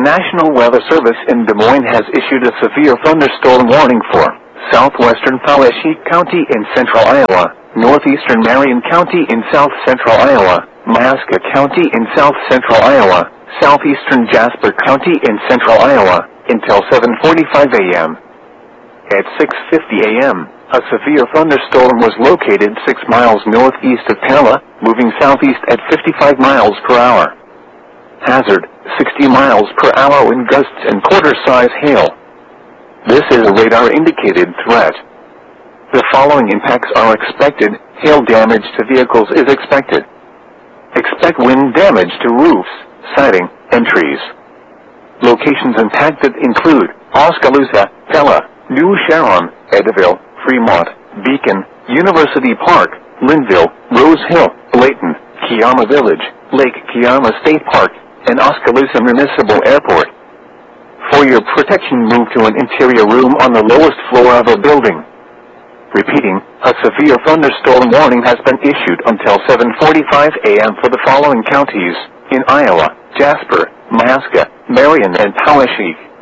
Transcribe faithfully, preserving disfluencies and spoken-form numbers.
National Weather Service in Des Moines has issued a severe thunderstorm warning for southwestern Poweshiek County in central Iowa, northeastern Marion County in south-central Iowa, Mahaska County in south-central Iowa, southeastern Jasper County in central Iowa, until seven forty-five a m At six fifty a m, a severe thunderstorm was located six miles northeast of Pella, moving southeast at fifty-five miles per hour. Hazard, sixty miles per hour wind gusts and quarter-size hail. This is a radar-indicated threat. The following impacts are expected. Hail damage to vehicles is expected. Expect wind damage to roofs, siding, and trees. Locations impacted include Oskaloosa, Pella, New Sharon, Edaville, Fremont, Beacon, University Park, Linville, Rose Hill, Layton, Kiama Village, Lake Kiama State Park, and Oskaloosa Municipal Airport. For your protection, move to an interior room on the lowest floor of a building. Repeating, a severe thunderstorm warning has been issued until seven forty-five a m for the following counties in Iowa: Jasper, Mahaska, Marion, and Poweshiek.